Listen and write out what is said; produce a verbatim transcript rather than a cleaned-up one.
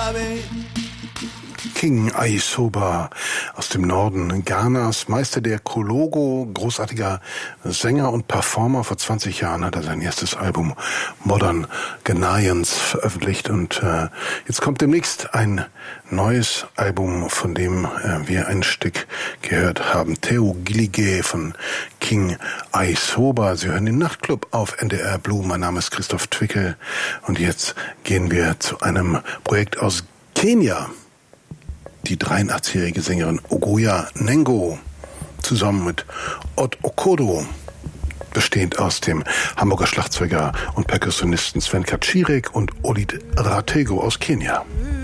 King Aisoba aus dem Norden Ghanas, Meister der Kologo, großartiger Sänger und Performer. Vor zwanzig Jahren hat er sein erstes Album Modern Ghanaians veröffentlicht und äh, jetzt kommt demnächst ein neues Album, von dem äh, wir ein Stück gehört haben. Theo Gilige von King Aisoba. Sie hören den Nachtclub auf N D R Blue. Mein Name ist Christoph Twickel und jetzt gehen wir zu einem Projekt aus Kenia. Die dreiundachtzig-jährige Sängerin Ogoya Nengo zusammen mit Od Okodo, bestehend aus dem Hamburger Schlagzeuger und Perkussionisten Sven Kaczirek und Olit Ratego aus Kenia.